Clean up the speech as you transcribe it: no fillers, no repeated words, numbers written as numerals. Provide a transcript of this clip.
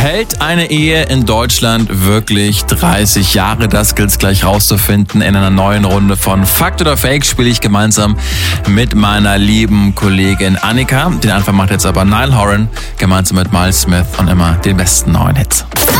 Hält eine Ehe in Deutschland wirklich 30 Jahre? Das gilt es gleich rauszufinden. In einer neuen Runde von Fakt oder Fake spiele ich gemeinsam mit meiner lieben Kollegin Annika. Den Anfang macht jetzt aber Niall Horan gemeinsam mit Miles Smith und immer den besten neuen Hits.